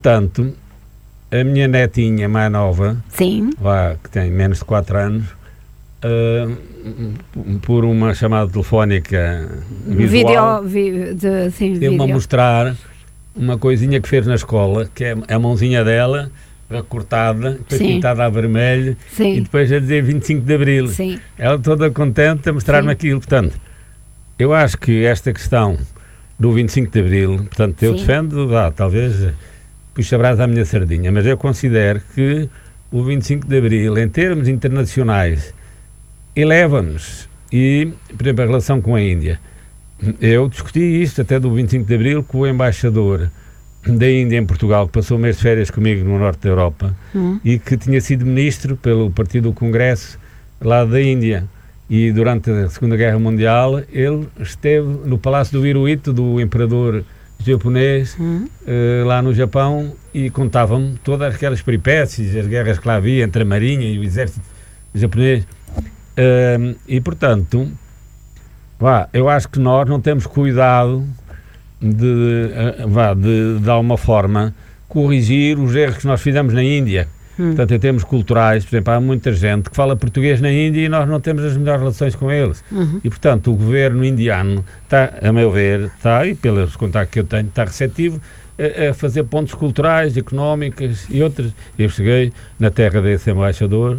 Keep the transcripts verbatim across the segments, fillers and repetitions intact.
Portanto, a minha netinha mais nova, Sim. lá, que tem menos de quatro anos, uh, por uma chamada telefónica visual, Vídeo, vi, de, sim, deu-me a vídeo. mostrar uma coisinha que fez na escola, que é a mãozinha dela, cortada, depois Sim. pintada a vermelho, Sim. e depois a dizer vinte e cinco de Abril. Sim. Ela toda contente a mostrar-me Sim. aquilo. Portanto, eu acho que esta questão do vinte e cinco de Abril, portanto, eu Sim. defendo, ah, talvez puxa a brasa à minha sardinha, mas eu considero que o vinte e cinco de Abril, em termos internacionais, eleva-nos. E, por exemplo, a relação com a Índia. Eu discuti isto até do vinte e cinco de Abril com o embaixador da Índia em Portugal, que passou um mês de férias comigo no norte da Europa, Hum. e que tinha sido ministro pelo Partido do Congresso lá da Índia. E durante a Segunda Guerra Mundial ele esteve no Palácio do Hirohito, do imperador japonês, Hum. eh, lá no Japão, e contava-me todas aquelas peripécias, as guerras que lá havia entre a marinha e o exército japonês. Um, e portanto, vá, eu acho que nós não temos cuidado de, uh, vá, de, de alguma forma, corrigir os erros que nós fizemos na Índia. Hum. Portanto, em termos culturais, por exemplo, há muita gente que fala português na Índia e nós não temos as melhores relações com eles. Uhum. E, portanto, o governo indiano está, a meu ver, está, e pelos contactos que eu tenho, está receptivo a, a fazer pontos culturais, económicos e outros. Eu cheguei na terra desse embaixador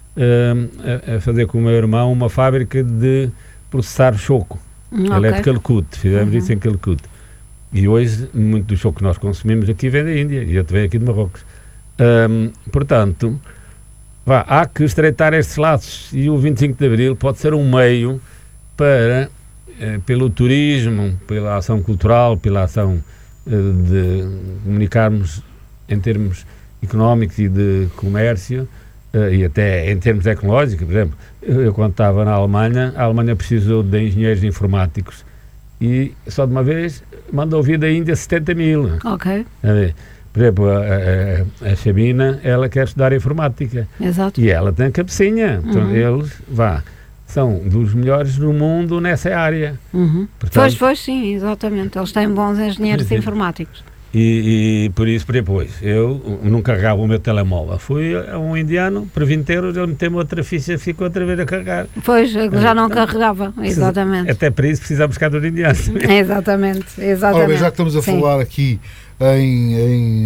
a, a fazer com o meu irmão uma fábrica de processar choco. Hum, Ele é ok. de Calcute, fizemos Uhum. isso em Calcute. E hoje, muito do choco que nós consumimos aqui vem da Índia, e outro vem aqui de Marrocos. Hum, portanto, vá, há que estreitar estes laços, e o vinte e cinco de Abril pode ser um meio para, eh, pelo turismo, pela ação cultural, pela ação eh, de comunicarmos em termos económicos e de comércio, Uh, e até em termos ecológicos. Por exemplo, eu, eu quando estava na Alemanha, a Alemanha precisou de engenheiros informáticos e só de uma vez mandou vir da Índia setenta mil. Ok, A ver, por exemplo, a, a, a Sabina, ela quer estudar informática exato. e ela tem cabecinha. Então Uhum. eles, vá, são dos melhores no mundo nessa área. Uhum. Portanto, Pois, pois, sim, exatamente. Eles têm bons engenheiros Sim. informáticos. E, e por isso, por depois, eu não carregava o meu telemóvel. Fui a um indiano, por vinte euros, ele meteu-me outra ficha, ficou outra vez a carregar. Pois, já não Então, carregava, exatamente. Até para isso precisamos cá dos indianos. Exatamente, exatamente. Ora bem, já que estamos a Sim. falar aqui em,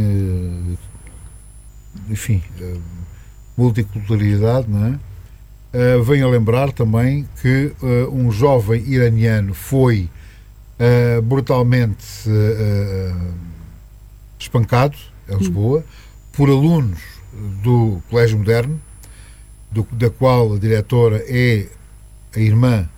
em eh, enfim, eh, multiculturalidade, não é? Uh, venho a lembrar também que uh, um jovem iraniano foi uh, brutalmente uh, uh, espancado em Lisboa por alunos do Colégio Moderno, do, da qual a diretora é a irmã,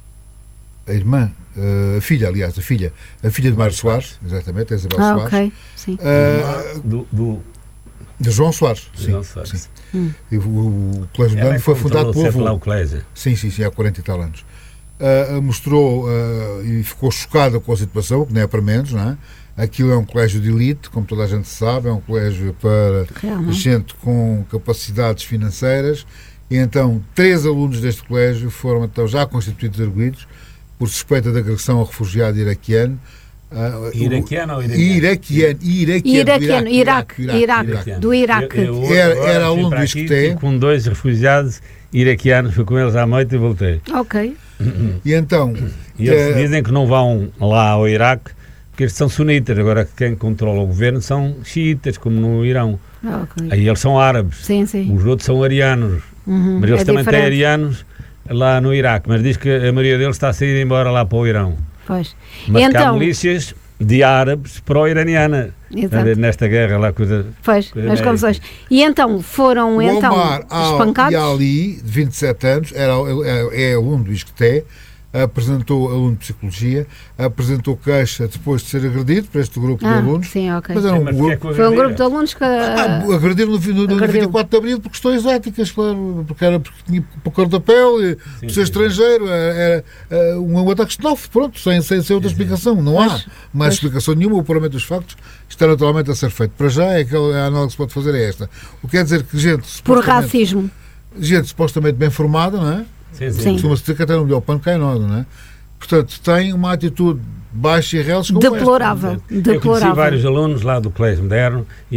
a irmã, uh, a filha, aliás, a filha, a filha de Mário Soares, exatamente, a Isabel Ah, Soares, ok, sim. uh, do, do, de João Soares. Sim, João Soares. sim. Hum. E o, o Colégio ela Moderno é foi que fundado controlou pelo sempre lá avô. o colégio. Sim, sim, sim, há quarenta e tal anos. Uh, mostrou uh, e ficou chocada com a situação, que não é para menos, não é? Aquilo é um colégio de elite, como toda a gente sabe, é um colégio para Realmente. gente com capacidades financeiras, e então três alunos deste colégio foram então já constituídos arguidos por suspeita de agressão a refugiado iraquiano. Uh, Iraquiano ou iraquiano? Iraquiano, iraquiano, Iraquiano, Iraque, Iraque, Iraque, Iraque. do Iraque. Eu- eu Era- agora era vim aluno para do aqui, Isqueté. estive com dois refugiados iraquianos, fui com eles à noite e voltei. Ok. E então, E eles eh, dizem que não vão lá ao Iraque porque eles são sunitas, agora quem controla o governo são xiitas, como no Irão. Ok. Aí eles são árabes, Sim, sim. os outros são arianos, Uhum. mas eles É também têm diferente. arianos lá no Iraque, mas diz que a maioria deles está a sair embora lá para o Irão. Pois. Mas que há Então, milícias de árabes pró-iraniana, exato. nesta guerra lá, coisa... Pois, Coisa nas médica. confusões. E então foram o então Omar espancados? Al-Yali, de vinte e sete anos, era, é, é aluno do Isqueté, apresentou, aluno de Psicologia, apresentou queixa depois de ser agredido por este grupo de Ah, alunos. sim, ok. Mas era um Mas grupo... porque é que o Foi um agrediram? grupo de alunos que... Ah, agrediram no, no, no Agrediu. vinte e quatro de Abril por questões éticas, claro, porque era porque tinha por cor da pele, por ser sim, estrangeiro, era, era um ataque xenófobo, pronto, sem, sem, sem outra explicação. Não há Pois, mais pois. explicação nenhuma, o apuramento dos factos está naturalmente a ser feito. Para já, é aquela, a análise que se pode fazer é esta. O que quer dizer que gente Por supostamente, racismo. gente supostamente bem formada, não é? Sim, sim. Sim. Costuma-se dizer que até no melhor pano cai nada, não é? portanto, tem uma atitude baixa e reles como Deplorável. esta. Eu conheci Deplorável. vários alunos lá do Colégio Moderno